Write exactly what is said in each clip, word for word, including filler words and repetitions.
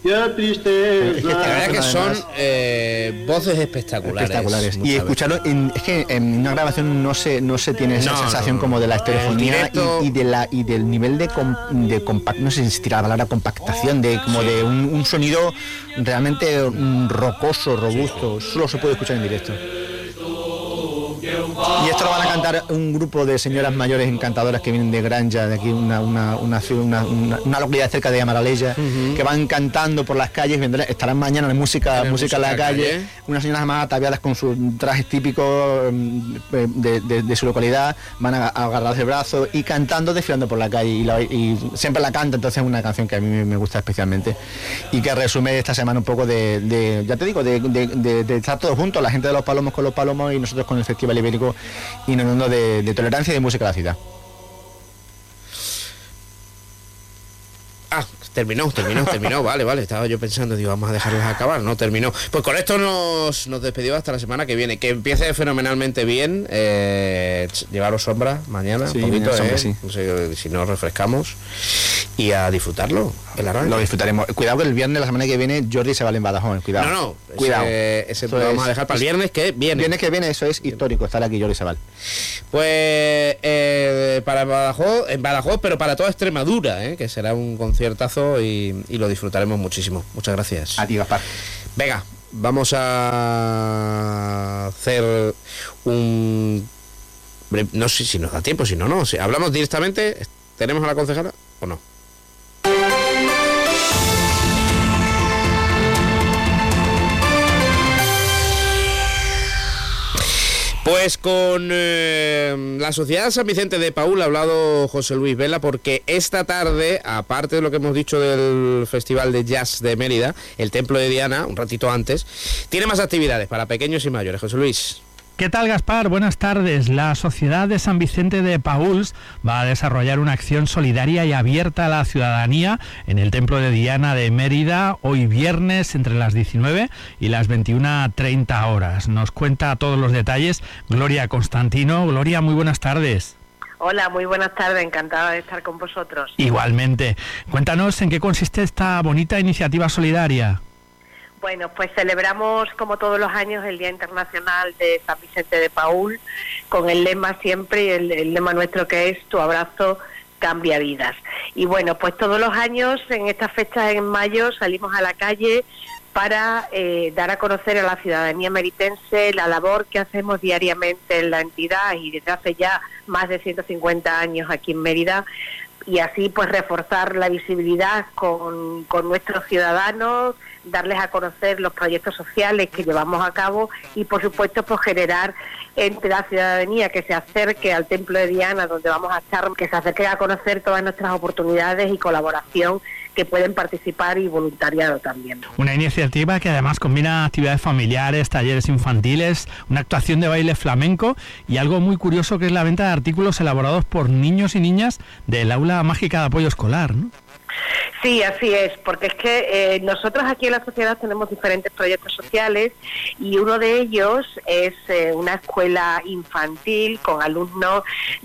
qué tristeza. La verdad que son eh, voces espectaculares. Espectaculares. Y escucharlo, en, es que en una grabación no se no se tiene esa no, sensación no, como de la estereofonía directo... y, y de la y del nivel de com, de compact, no sé si tirar la palabra compactación, de como sí. de un, un sonido realmente um, rocoso, robusto. Sí. Solo se puede escuchar en directo. Y esto lo van a cantar un grupo de señoras mayores encantadoras que vienen de Granja, de aquí una una una, una, una, una localidad cerca de Amaralella, uh-huh. que van cantando por las calles, vendrán, estarán mañana en música, música en la calle, calle, unas señoras más ataviadas con sus trajes típicos de, de, de su localidad, van a, a agarrarse el brazo y cantando, desfilando por la calle, y, la, y siempre la canta, entonces es una canción que a mí me gusta especialmente, y que resume esta semana un poco de, de ya te digo, de, de, de, de estar todos juntos, la gente de los Palomos con los Palomos y nosotros con el Festival Ibérico inundando de, de tolerancia y de música a la ciudad. Ah, terminó, terminó, terminó, vale, vale, estaba yo pensando, digo, vamos a dejarlos acabar, no, terminó. Pues con esto nos, nos despedimos hasta la semana que viene, que empiece fenomenalmente bien, eh, llevaros sombra mañana, sí, un poquito, sombra, eh, sí. no sé, si nos refrescamos, y a disfrutarlo, el arranque. Lo disfrutaremos. Cuidado que el viernes, la semana que viene, Jordi se va en Badajoz, cuidado. No, no, cuidado. Ese, ese lo vamos a dejar para el viernes que viene. Viernes que viene, eso es histórico, estar aquí Jordi Sabal. Pues eh, para Badajoz, en Badajoz, pero para toda Extremadura, eh, que será un conciertazo y, y lo disfrutaremos muchísimo. Muchas gracias. A ti, Gaspar. Venga, vamos a hacer un... No sé si nos da tiempo, si no, no. Si hablamos directamente, ¿tenemos a la concejala o no? Pues con eh, la Sociedad San Vicente de Paúl ha hablado José Luis Vela, porque esta tarde, aparte de lo que hemos dicho del Festival de Jazz de Mérida, el Templo de Diana, un ratito antes, tiene más actividades para pequeños y mayores. José Luis. ¿Qué tal, Gaspar? Buenas tardes. La Sociedad de San Vicente de Paúls va a desarrollar una acción solidaria y abierta a la ciudadanía en el Templo de Diana de Mérida, hoy viernes entre las diecinueve y las veintiuna treinta horas. Nos cuenta todos los detalles Gloria Constantino. Gloria, muy buenas tardes. Hola, muy buenas tardes, encantada de estar con vosotros. Igualmente. Cuéntanos en qué consiste esta bonita iniciativa solidaria. Bueno, pues celebramos como todos los años el Día Internacional de San Vicente de Paúl, con el lema siempre, el, el lema nuestro que es tu abrazo cambia vidas. Y bueno, pues todos los años en estas fechas en mayo salimos a la calle para eh, dar a conocer a la ciudadanía meritense la labor que hacemos diariamente en la entidad y desde hace ya más de ciento cincuenta años aquí en Mérida, y así pues reforzar la visibilidad con, con nuestros ciudadanos, darles a conocer los proyectos sociales que llevamos a cabo y por supuesto pues generar entre la ciudadanía que se acerque al Templo de Diana, donde vamos a estar, que se acerque a conocer todas nuestras oportunidades y colaboración que pueden participar y voluntariado también. Una iniciativa que además combina actividades familiares, talleres infantiles, una actuación de baile flamenco y algo muy curioso que es la venta de artículos elaborados por niños y niñas del Aula Mágica de Apoyo Escolar, ¿no? Sí, así es, porque es que eh, nosotros aquí en la sociedad tenemos diferentes proyectos sociales y uno de ellos es eh, una escuela infantil con alumnos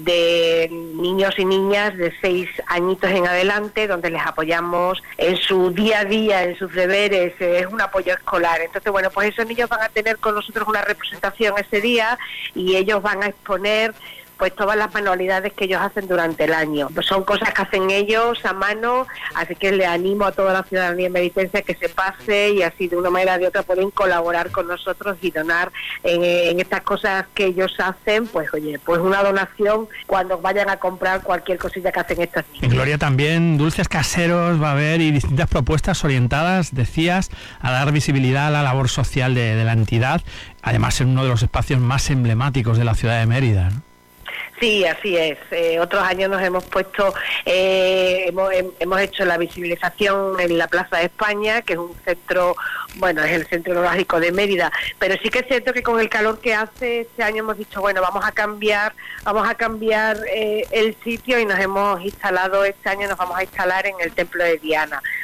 de niños y niñas de seis añitos en adelante, donde les apoyamos en su día a día, en sus deberes, eh, es un apoyo escolar. Entonces, bueno, pues esos niños van a tener con nosotros una representación ese día y ellos van a exponer pues todas las manualidades que ellos hacen durante el año. Pues son cosas que hacen ellos a mano, así que le animo a toda la ciudadanía meritense a que se pase y así de una manera o de otra pueden colaborar con nosotros y donar en, en estas cosas que ellos hacen, pues oye, pues una donación cuando vayan a comprar cualquier cosilla que hacen estos niños. En Gloria también dulces caseros va a haber y distintas propuestas orientadas, decías, a dar visibilidad a la labor social de, de la entidad, además en uno de los espacios más emblemáticos de la ciudad de Mérida, ¿no? Sí, así es. Eh, otros años nos hemos puesto, eh, hemos, hemos hecho la visibilización en la Plaza de España, que es un centro, bueno, es el centro neurálgico de Mérida, pero sí que es cierto que con el calor que hace este año hemos dicho, bueno, vamos a cambiar, vamos a cambiar eh, el sitio y nos hemos instalado, este año nos vamos a instalar en el Templo de Diana.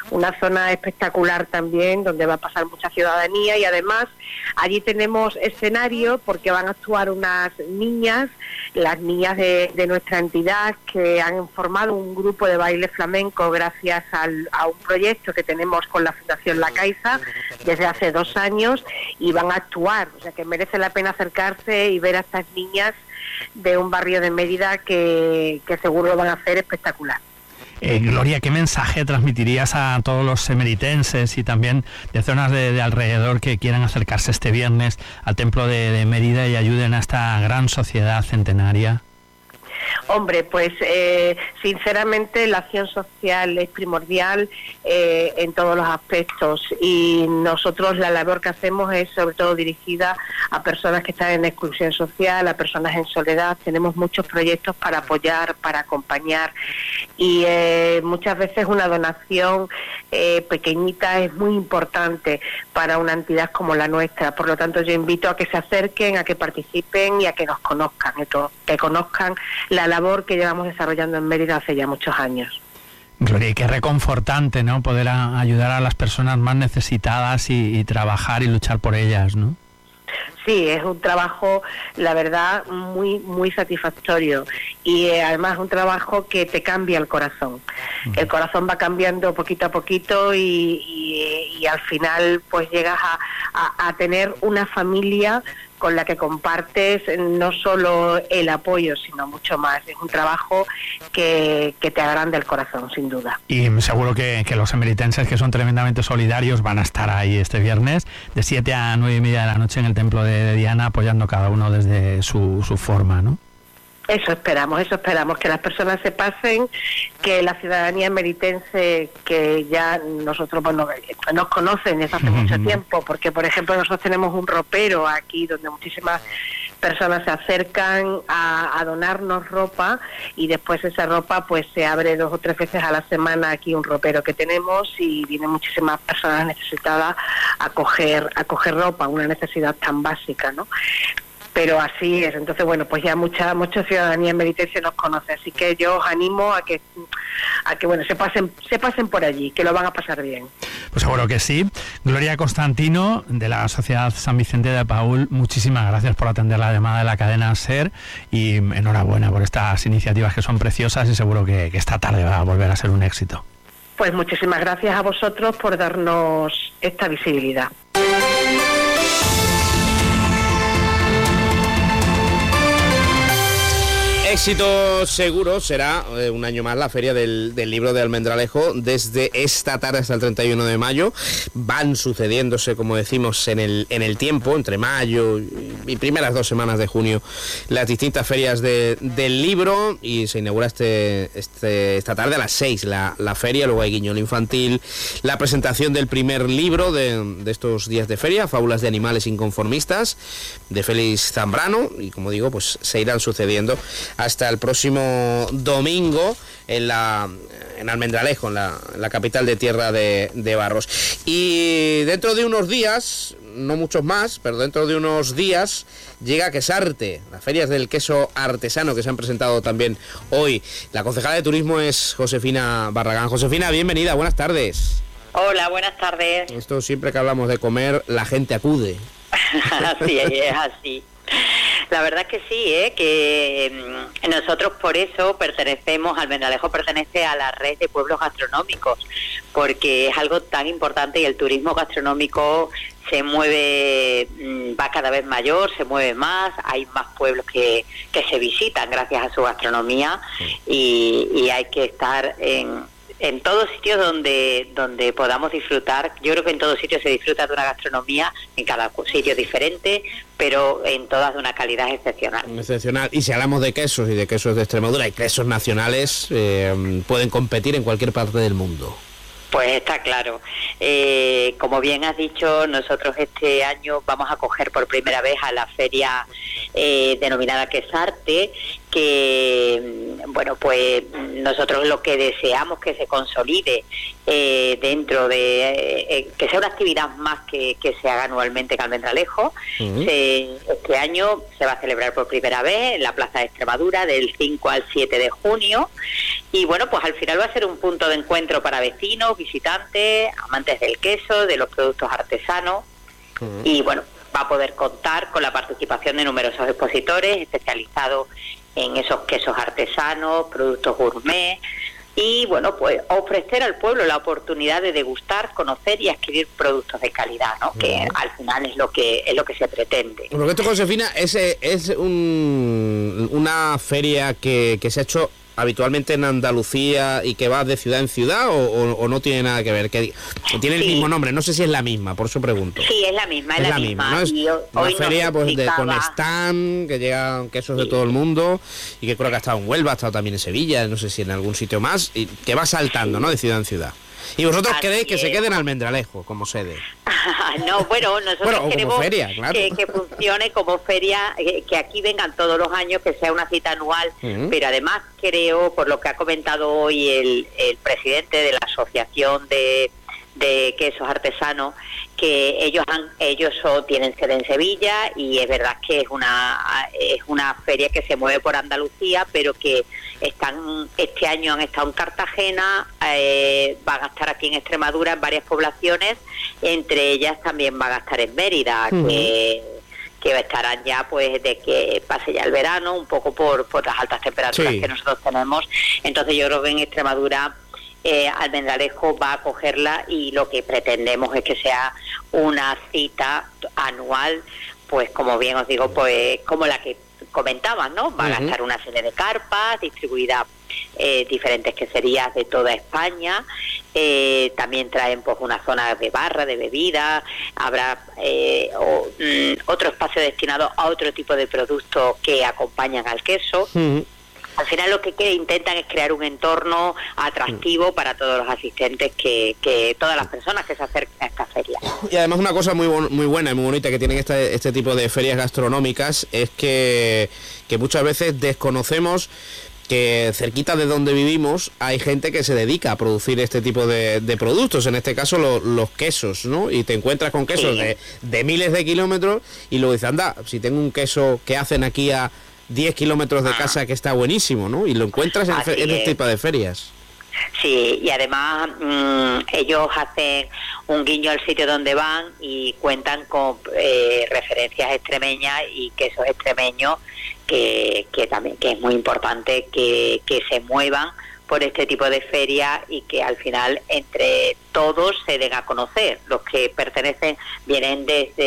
una zona espectacular también, donde va a pasar mucha ciudadanía, y además allí tenemos escenario porque van a actuar unas niñas, las niñas de, de nuestra entidad, que han formado un grupo de baile flamenco gracias al, a un proyecto que tenemos con la Fundación La Caixa desde hace dos años, y van a actuar, o sea que merece la pena acercarse y ver a estas niñas de un barrio de Mérida que, que seguro lo van a hacer espectacular. Eh, Gloria, ¿qué mensaje transmitirías a todos los emeritenses y también de zonas de, de alrededor que quieran acercarse este viernes al Templo de, de Mérida y ayuden a esta gran sociedad centenaria? Hombre, pues eh, sinceramente la acción social es primordial eh, en todos los aspectos, y nosotros la labor que hacemos es sobre todo dirigida a personas que están en exclusión social, a personas en soledad. Tenemos muchos proyectos para apoyar, para acompañar, y eh, muchas veces una donación eh, pequeñita es muy importante para una entidad como la nuestra. Por lo tanto, yo invito a que se acerquen, a que participen y a que nos conozcan, que conozcan la labor que llevamos desarrollando en Mérida hace ya muchos años. Gloria, y qué reconfortante, ¿no?, poder a, ayudar a las personas más necesitadas y, y trabajar y luchar por ellas, ¿no? Sí, es un trabajo, la verdad, muy muy satisfactorio, y eh, además un trabajo que te cambia el corazón. Uh-huh. El corazón va cambiando poquito a poquito, y, y, y al final pues llegas a, a, a tener una familia con la que compartes no solo el apoyo, sino mucho más. Es un trabajo que, que te agranda el corazón, sin duda. Y seguro que, que los emeritenses, que son tremendamente solidarios, van a estar ahí este viernes de siete a nueve y media de la noche en el Templo de, de Diana, apoyando cada uno desde su, su forma, ¿no? Eso esperamos, eso esperamos, que las personas se pasen, que la ciudadanía emeritense, que ya nosotros, bueno, nos conocen desde hace mucho tiempo, porque por ejemplo nosotros tenemos un ropero aquí donde muchísimas personas se acercan a, a donarnos ropa, y después esa ropa pues se abre dos o tres veces a la semana aquí un ropero que tenemos, y vienen muchísimas personas necesitadas a coger, a coger ropa, una necesidad tan básica, ¿no? Pero así es. Entonces, bueno, pues ya mucha mucha ciudadanía emeritense nos conoce, así que yo os animo a que a que bueno se pasen se pasen por allí, que lo van a pasar bien. Pues seguro que sí. Gloria Constantino, de la Sociedad San Vicente de Paúl, muchísimas gracias por atender la llamada de la cadena SER, y enhorabuena por estas iniciativas que son preciosas, y seguro que, que esta tarde va a volver a ser un éxito. Pues muchísimas gracias a vosotros por darnos esta visibilidad. Éxito seguro será eh, un año más la Feria del, del Libro de Almendralejo, desde esta tarde hasta el treinta y uno de mayo. Van sucediéndose, como decimos, en el, en el tiempo, entre mayo y, y primeras dos semanas de junio, las distintas ferias de, del libro, y se inaugura este, este esta tarde a las seis la, la feria. Luego hay guiñol infantil, la presentación del primer libro de, de estos días de feria, Fábulas de animales inconformistas, de Félix Zambrano, y como digo, pues se irán sucediendo hasta el próximo domingo en la en Almendralejo, en la, en la capital de Tierra de, de Barros. Y dentro de unos días, no muchos más, pero dentro de unos días llega Quesarte, las ferias del queso artesano que se han presentado también hoy. La concejala de turismo es Josefina Barragán. Josefina, bienvenida, buenas tardes. Hola, buenas tardes. Esto siempre que hablamos de comer, la gente acude. Así es, así. La verdad que sí, ¿eh? que nosotros por eso pertenecemos, Almendralejo pertenece a la red de pueblos gastronómicos, porque es algo tan importante, y el turismo gastronómico se mueve, va cada vez mayor, se mueve más, hay más pueblos que, que se visitan gracias a su gastronomía, y, y hay que estar en... en todos sitios donde donde podamos disfrutar. Yo creo que en todos sitios se disfruta de una gastronomía, en cada sitio diferente, pero en todas de una calidad excepcional. Excepcional. Y si hablamos de quesos y de quesos de Extremadura y quesos nacionales, eh, pueden competir en cualquier parte del mundo. Pues está claro. Eh, como bien has dicho, nosotros este año vamos a acoger por primera vez a la feria eh, denominada Quesarte, que, bueno, pues nosotros lo que deseamos que se consolide eh, dentro de, eh, que sea una actividad más que, que se haga anualmente en Almendralejo. Uh-huh. se, este año se va a celebrar por primera vez en la Plaza de Extremadura del cinco al siete de junio, y bueno, pues al final va a ser un punto de encuentro para vecinos, visitantes, amantes del queso, de los productos artesanos. Uh-huh. Y bueno, va a poder contar con la participación de numerosos expositores especializados en esos quesos artesanos, productos gourmet, y bueno, pues ofrecer al pueblo la oportunidad de degustar, conocer y adquirir productos de calidad, ¿no? Que uh-huh. al final es lo que es lo que se pretende. Lo que esto, Josefina, es, es un, una feria que, que se ha hecho habitualmente en Andalucía y que va de ciudad en ciudad, o, o, o no tiene nada que ver, que tiene el sí. mismo nombre, no sé si es la misma, por eso pregunto. Sí, es la misma, es, es la, la misma, misma. ¿no? Es y hoy, una hoy feria pues de, con stand, que llegan quesos sí. de todo el mundo, y que creo que ha estado en Huelva, ha estado también en Sevilla, no sé si en algún sitio más, y que va saltando, sí. ¿no?, de ciudad en ciudad. ¿Y vosotros Así queréis que es. se quede en Almendralejo como sede? No, bueno, nosotros bueno, queremos feria, claro. que, que funcione como feria, que, que aquí vengan todos los años, que sea una cita anual, uh-huh. pero además creo, por lo que ha comentado hoy el, el presidente de la Asociación de, de Quesos Artesanos, que ellos han, ellos so, tienen sede en Sevilla, y es verdad que es una es una feria que se mueve por Andalucía, pero que están este año han estado en Cartagena, eh, van a estar aquí en Extremadura en varias poblaciones, entre ellas también van a estar en Mérida, uh-huh. que que estarán ya pues de que pase ya el verano, un poco por, por las altas temperaturas sí. que nosotros tenemos. Entonces yo creo que en Extremadura Eh, Almendralejo va a acogerla, y lo que pretendemos es que sea una cita anual, pues como bien os digo, pues como la que comentaban, ¿no? Van uh-huh. a estar una serie de carpas distribuidas eh, diferentes queserías de toda España, eh, también traen pues una zona de barra, de bebida, habrá eh, o, mm, otro espacio destinado a otro tipo de productos que acompañan al queso. Uh-huh. Al final lo que, que intentan es crear un entorno atractivo para todos los asistentes, que, que todas las personas que se acerquen a esta feria. Y además una cosa muy muy buena y muy bonita que tienen este, este tipo de ferias gastronómicas es que, que muchas veces desconocemos que cerquita de donde vivimos hay gente que se dedica a producir este tipo de, de productos, en este caso lo, los quesos, ¿no? Y te encuentras con quesos sí. de, de miles de kilómetros, y luego dices, anda, si tengo un queso que hacen aquí a diez kilómetros de ah. casa que está buenísimo, ¿no? Y lo encuentras en, fe, en este tipo de ferias. Sí, y además mmm, ellos hacen un guiño al sitio donde van y cuentan con eh, referencias extremeñas y quesos extremeños, que, que también que es muy importante que, que se muevan por este tipo de ferias, y que al final entre todos se den a conocer. Los que pertenecen vienen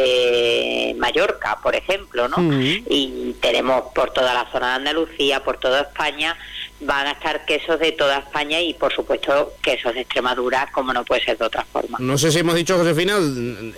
desde Mallorca, por ejemplo, ¿no? Uh-huh. Y tenemos por toda la zona de Andalucía, por toda España, van a estar quesos de toda España, y por supuesto quesos de Extremadura, como no puede ser de otra forma. No sé si hemos dicho, Josefina, el,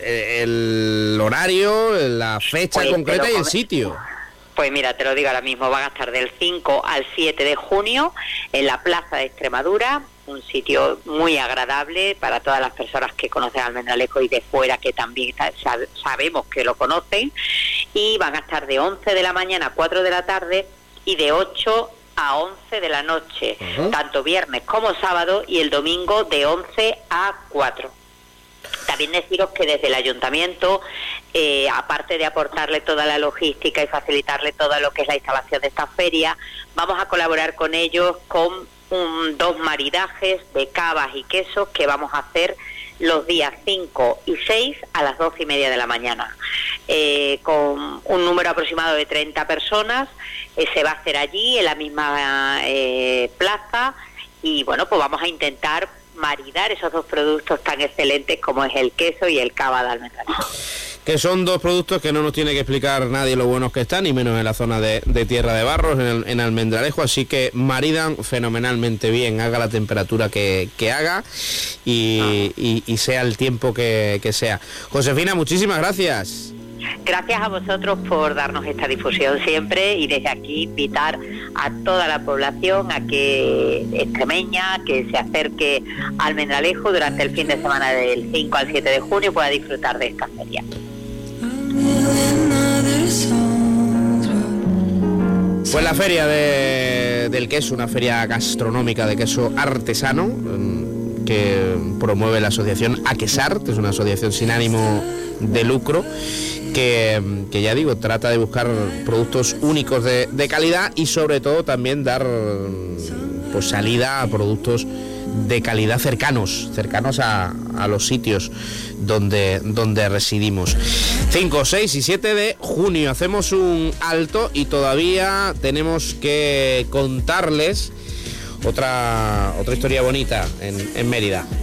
el horario, la fecha pues concreta y el sitio. Pues mira, te lo digo ahora mismo, van a estar del cinco al siete de junio en la Plaza de Extremadura, un sitio muy agradable para todas las personas que conocen Almendralejo y de fuera, que también sabemos que lo conocen, y van a estar de once de la mañana a cuatro de la tarde y de ocho a once de la noche, uh-huh. tanto viernes como sábado, y el domingo de once a cuatro. También deciros que desde el ayuntamiento, eh, aparte de aportarle toda la logística y facilitarle todo lo que es la instalación de esta feria, vamos a colaborar con ellos con un, dos maridajes de cavas y quesos que vamos a hacer los días cinco y seis a las doce y media de la mañana, eh, con un número aproximado de treinta personas. Eh, se va a hacer allí en la misma eh, plaza, y bueno, pues vamos a intentar maridar esos dos productos tan excelentes como es el queso y el cava de Almendralejo. Que son dos productos que no nos tiene que explicar nadie lo buenos que están, y menos en la zona de, de Tierra de Barros, en, el, en Almendralejo, así que maridan fenomenalmente bien, haga la temperatura que, que haga y, ah. y, y sea el tiempo que, que sea. Josefina, muchísimas gracias. Gracias a vosotros por darnos esta difusión siempre, y desde aquí invitar a toda la población a que extremeña, que se acerque a Almendralejo durante el fin de semana del cinco al siete de junio, pueda disfrutar de esta feria. Pues la feria de, del queso, una feria gastronómica de queso artesano que promueve la asociación Aquesart, es una asociación sin ánimo de lucro que, que ya digo, trata de buscar productos únicos de, de calidad y sobre todo también dar pues salida a productos de calidad cercanos, cercanos a, a los sitios donde, donde residimos. cinco, seis y siete de junio hacemos un alto y todavía tenemos que contarles otra, otra historia bonita en, en Mérida.